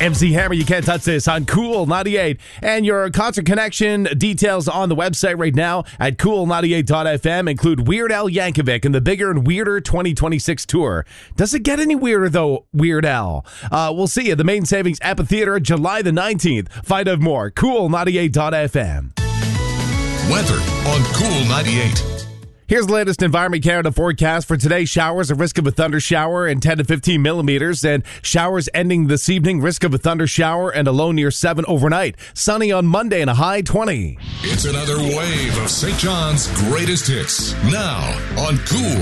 MC Hammer, you can't touch this on Cool 98. And your concert connection details on the website right now at cool98.fm include Weird Al Yankovic and the Bigger and Weirder 2026 tour. Does it get any weirder, though, Weird Al? We'll see you at the Main Savings Amphitheater July the 19th. Find out more. Cool98.fm. Weather on Cool 98. Here's the latest Environment Canada forecast for today. Showers, a risk of a thunder shower and 10 to 15 millimeters. And showers ending this evening, risk of a thunder shower and a low near 7 overnight. Sunny on Monday and a high 20. It's another wave of St. John's greatest hits. Now on Cool